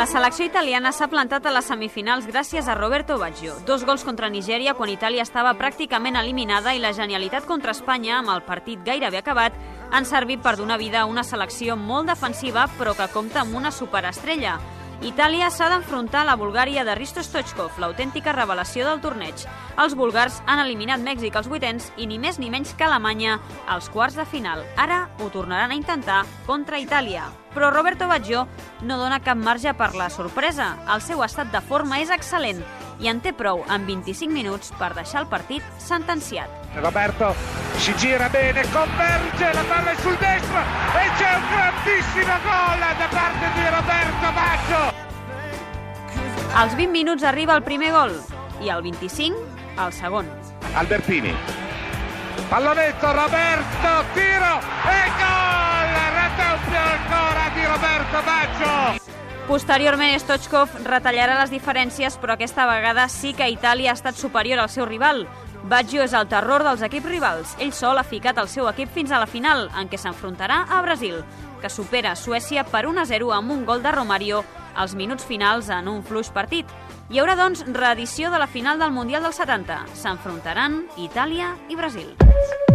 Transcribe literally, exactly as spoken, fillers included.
La selecció italiana s'ha plantat a les semifinals gràcies a Roberto Baggio. Dos gols contra Nigèria quan Itàlia estava pràcticament eliminada i la genialitat contra Espanya, amb el partit gairebé acabat, han servit per donar vida a una selecció molt defensiva però que compta amb una superestrella. Itàlia s'ha d'enfrontar a la Bulgària de Hristo Stoichkov, l'autèntica revelació del torneig. Els búlgars han eliminat Mèxic als vuitens i ni més ni menys que Alemanya als quarts de final. Ara ho tornaran a intentar contra Itàlia. Però Roberto Baggio no dona cap marge per la sorpresa. El seu estat de forma és excel·lent i en té prou en vint-i-cinc minuts per deixar el partit sentenciat. Roberto si gira bene, converge, la palla è sul destro e c'è un grandissimo gol da parte di Roberto Baggio. Als vint minuts arriba el primer gol i al vint-i-cinc el segon. Albertini, pallonetto, Roberto, tiro e gol! Raddoppio ancora di Roberto Baggio. Posteriorment, Stoichkov retallarà les diferències, però aquesta vegada sí que Itàlia ha estat superior al seu rival. Baggio és el terror dels equips rivals. Ell sol ha ficat el seu equip fins a la final, en què s'enfrontarà a Brasil, que supera Suècia per un a zero amb un gol de Romario als minuts finals en un fluix partit. Hi haurà, doncs, reedició de la final del Mundial del setanta. S'enfrontaran Itàlia i Brasil.